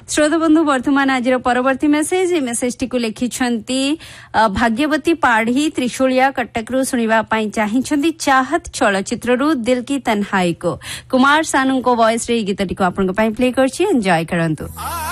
श्रोता बंधु वर्तमान आज परवर्ती मेसेज मेसेज टी को लिखिछंती भाग्यवती पाढ़ी त्रिशूलिया कटकरू सुनिबा पई चाहिछंती चाहत चलचित्ररू दिल की तन्हाई को कुमार सानू को वॉइस रे गीतटी को आपन को पई प्ले करछि एन्जॉय करंतु।